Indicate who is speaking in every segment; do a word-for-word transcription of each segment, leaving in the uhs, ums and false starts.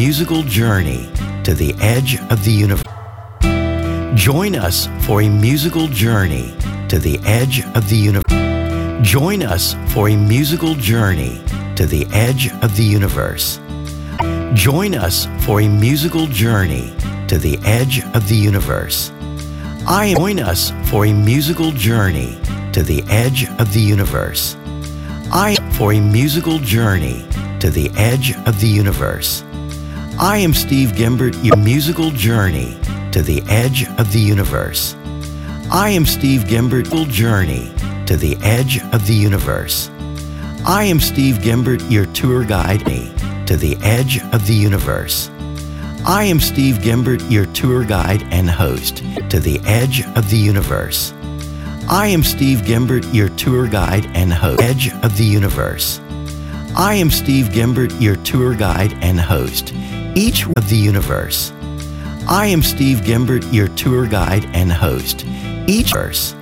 Speaker 1: musical journey to the edge of the universe. Join us for a musical journey to the edge of the universe. Join us for a musical journey to the edge of the universe. Join us for a musical journey to the edge of the universe. I join us for a musical journey to the edge of the universe. I am for a musical journey to the edge of the universe. I am Steve Gimbert, your musical journey to the edge of the universe. I am Steve Gimbert, your journey to the edge of the universe. I am Steve Gimbert, your tour guide to the edge of the universe. I am Steve Gimbert, your tour guide and host to the edge of the universe. I am Steve Gimbert, your tour guide and host edge of the universe. I am Steve Gimbert, your tour guide and host each of the universe. I am Steve Gimbert, your tour guide and host each verse.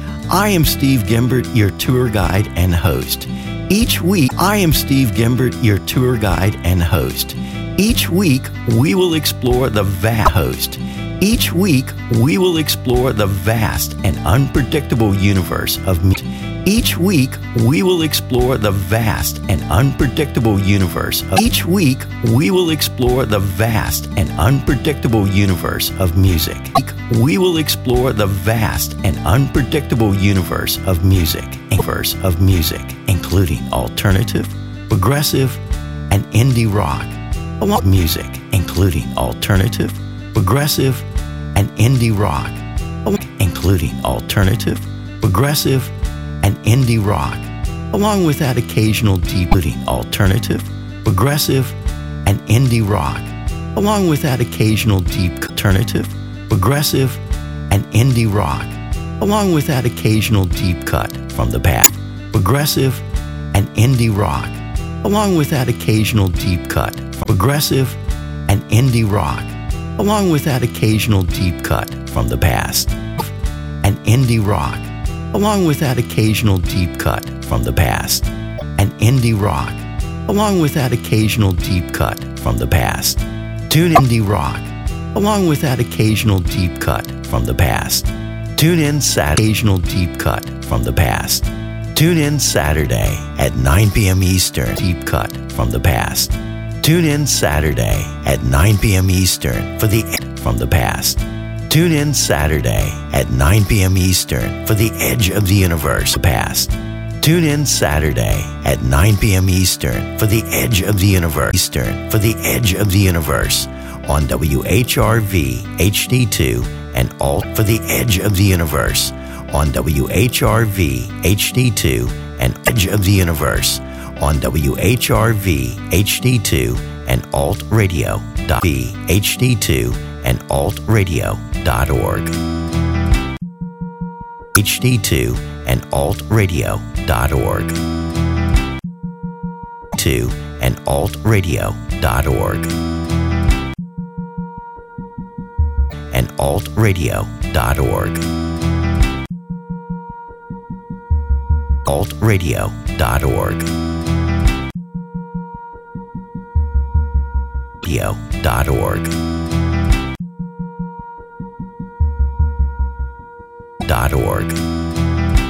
Speaker 1: I am Steve Gimbert, your tour guide and host each week. I am Steve Gimbert, your tour guide and host. Each week, we will explore the vast host. Each week, we will explore the vast and unpredictable universe of music. Each week, we will explore the vast and unpredictable universe of Each week, we will explore the vast and unpredictable universe of music. We will explore the vast and unpredictable universe of music, universe of music, including alternative, progressive, and indie rock. Along music, including alternative, progressive, and indie rock, including alternative, progressive, and indie rock, along with that occasional deep, including alternative, progressive, and indie rock, along with that occasional deep alternative, progressive, and indie rock, along with that occasional deep cut from the past, progressive, and indie rock, along with that occasional deep cut from progressive and indie rock, along with that occasional deep cut from the past, and indie rock, along with that occasional deep cut from the past, and indie rock, along with that occasional deep cut from the past. Tune in indie rock, along with that occasional deep cut from the past. Tune in Saturday, occasional deep cut from the past. Tune in Saturday at nine p.m. Eastern, deep cut from the past. Tune in Saturday at nine p.m. Eastern for the from the past. Tune in Saturday at nine p.m. Eastern for the edge of the universe past. Tune in Saturday at nine p.m. Eastern for the edge of the universe Eastern for the edge of the universe on W H R V H D two and Alt for the edge of the universe on W H R V H D two and Edge of the Universe on W H R V H D two and Alt Radio dot V H D two and Alt Radio dot org. H D two and Alt Radio dot org. two and Alt Radio dot org. And Alt Radio dot org. alt radio dot org. radio dot org. Dot org.